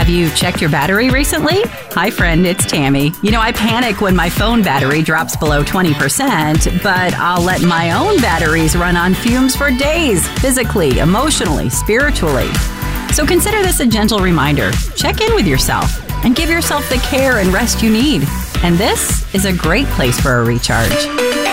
Have you checked your battery recently? Hi, friend, it's Tammy. I panic when my phone battery drops below 20%, but I'll let my own batteries run on fumes for days, physically, emotionally, spiritually. So consider this a gentle reminder. Check in with yourself and give yourself the care and rest you need. And this is a great place for a recharge.